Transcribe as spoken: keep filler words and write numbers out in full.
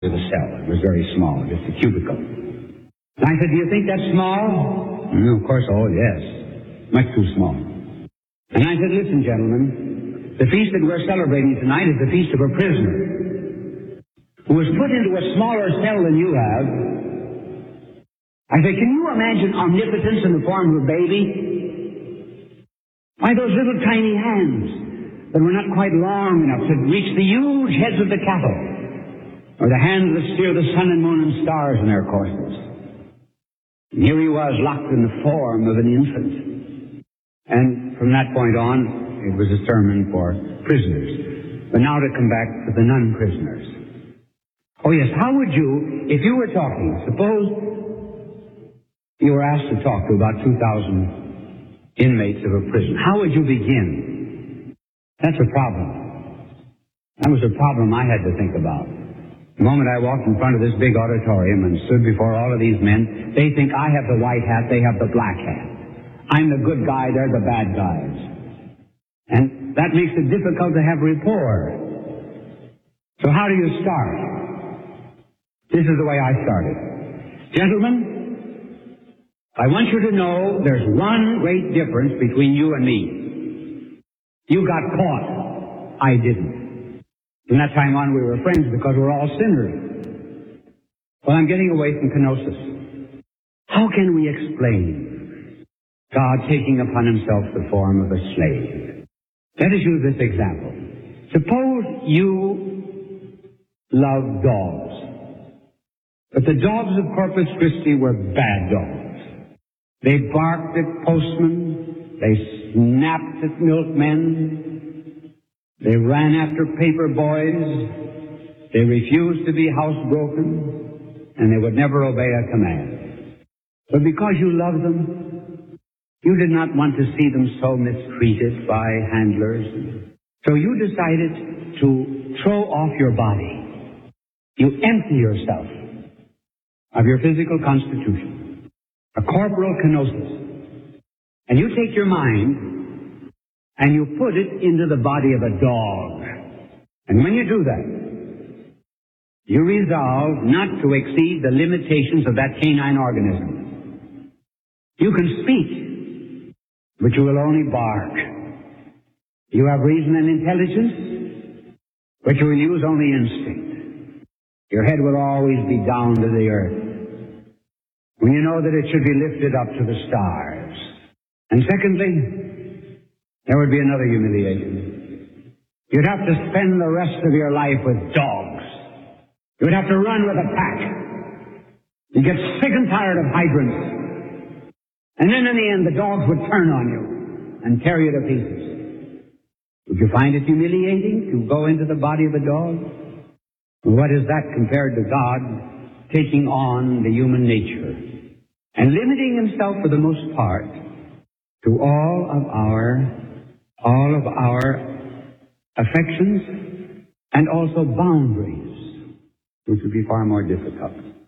to the cell. It was very small, just a cubicle. And I said, do you think that's small? And of course, oh yes, much too small. And I said, listen, gentlemen, the feast that we're celebrating tonight is the feast of a prisoner who was put into a smaller cell than you have. I said, can you imagine omnipotence in the form of a baby? Why, those little tiny hands that were not quite long enough to reach the huge heads of the cattle, or the hands that steer the sun and moon and stars in their courses. And here he was, locked in the form of an infant. And from that point on, it was a sermon for prisoners. But now to come back to the non-prisoners. Oh yes, how would you, if you were talking, suppose you were asked to talk to about two thousand inmates of a prison, how would you begin? That's a problem. That was a problem I had to think about. The moment I walked in front of this big auditorium and stood before all of these men, they think I have the white hat, they have the black hat. I'm the good guy, they're the bad guys. And that makes it difficult to have rapport. So how do you start? This is the way I started. Gentlemen, I want you to know there's one great difference between you and me. You got caught. I didn't. From that time on, we were friends because we're all sinners. Well, I'm getting away from kenosis. How can we explain God taking upon himself the form of a slave? Let us use this example. Suppose you love dogs, but the dogs of Corpus Christi were bad dogs. They barked at postmen. They snapped at milkmen. They ran after paper boys. They refused to be housebroken. And they would never obey a command. But because you loved them, you did not want to see them so mistreated by handlers. So you decided to throw off your body. You empty yourself of your physical constitution, a corporal kenosis. And you take your mind and you put it into the body of a dog. And when you do that, you resolve not to exceed the limitations of that canine organism. You can speak, but you will only bark. You have reason and intelligence, but you will use only instinct. Your head will always be down to the earth, when you know that it should be lifted up to the stars. And secondly, there would be another humiliation. You'd have to spend the rest of your life with dogs. You'd have to run with a pack. You get sick and tired of hydrants. And then in the end, the dogs would turn on you and tear you to pieces. Would you find it humiliating to go into the body of a dog? What is that compared to God taking on the human nature and limiting himself for the most part to all of our, all of our affections and also boundaries, which would be far more difficult.